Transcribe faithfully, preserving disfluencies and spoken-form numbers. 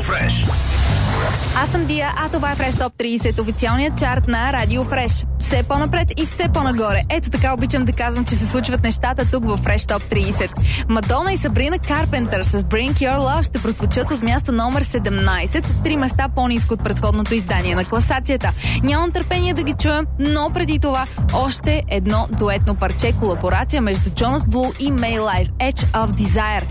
Фреш. Аз съм Дия, а това е Фреш Топ трийсет, официалният чарт на Радио Фреш. Все по-напред и все по-нагоре. Ето така обичам да казвам, че се случват нещата тук в Фреш Топ трийсет. Мадона и Сабрина Карпентър с Bring Your Love ще прозвучат от място номер седемнайсет, три места по-ниско от предходното издание на класацията. Нямам търпение да ги чуем, но преди това още едно дуетно парче, колаборация между Jonas Blue и May Life, Edge of Desire.